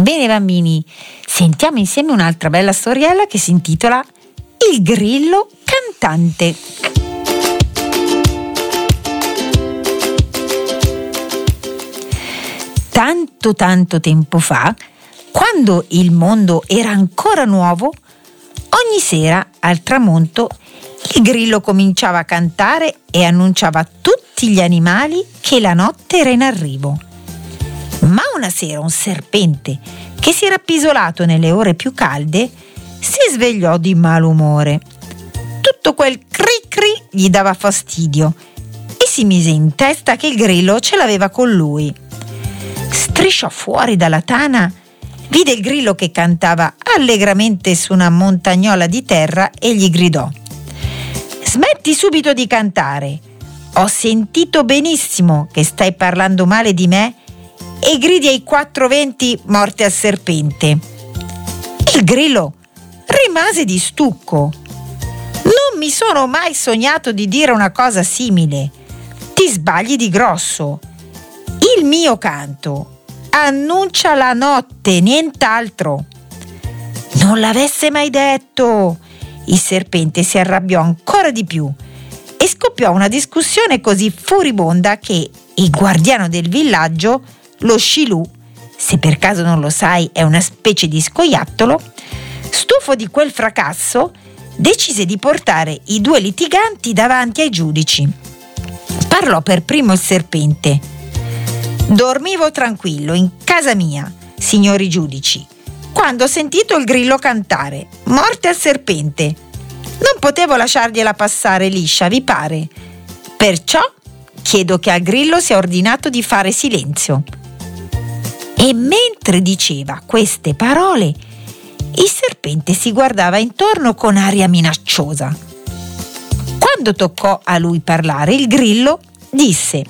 Bene bambini, sentiamo insieme un'altra bella storiella che si intitola Il grillo cantante. Tanto tempo fa, quando il mondo era ancora nuovo, ogni sera al tramonto il grillo cominciava a cantare e annunciava a tutti gli animali che la notte era in arrivo. Ma una sera un serpente, che si era appisolato nelle ore più calde, si svegliò di malumore. Tutto quel cri-cri gli dava fastidio e si mise in testa che il grillo ce l'aveva con lui. Strisciò fuori dalla tana, vide il grillo che cantava allegramente su una montagnola di terra e gli gridò: «Smetti subito di cantare! Ho sentito benissimo che stai parlando male di me e gridi ai quattro venti morte al serpente». Il grillo rimase di stucco. «Non mi sono mai sognato di dire una cosa simile. Ti sbagli di grosso. Il mio canto annuncia la notte, nient'altro». «Non l'avesse mai detto!» Il serpente si arrabbiò ancora di più e scoppiò una discussione così furibonda che il guardiano del villaggio, lo Scilù, se per caso non lo sai è una specie di scoiattolo, stufo di quel fracasso, decise di portare i due litiganti davanti ai giudici. Parlò per primo il serpente: «Dormivo tranquillo in casa mia, signori giudici, quando ho sentito il grillo cantare morte al serpente. Non potevo lasciargliela passare liscia, vi pare? Perciò chiedo che al grillo sia ordinato di fare silenzio». E mentre diceva queste parole, il serpente si guardava intorno con aria minacciosa. Quando toccò a lui parlare, il grillo disse: